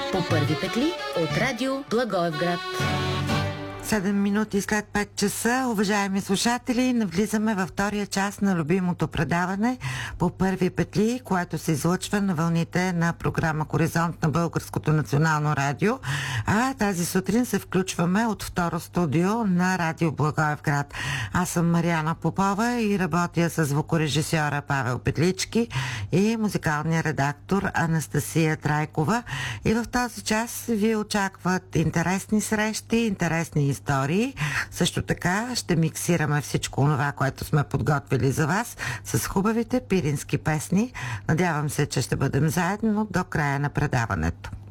По първи петли от радио Благоевград. 7 минути след 5 часа, уважаеми слушатели, навлизаме във втория част на любимото предаване по първи петли, което се излъчва на вълните на програма Хоризонт на Българското национално радио. А тази сутрин се включваме от второ студио на радио Благоевград. Аз съм Мариана Попова и работя с звукорежисьора Павел Петлички и музикалния редактор Анастасия Трайкова. И в този час ви очакват интересни срещи, интересни истории. Също така ще миксираме всичко това, което сме подготвили за вас с хубавите пирински песни. Надявам се, че ще бъдем заедно до края на предаването.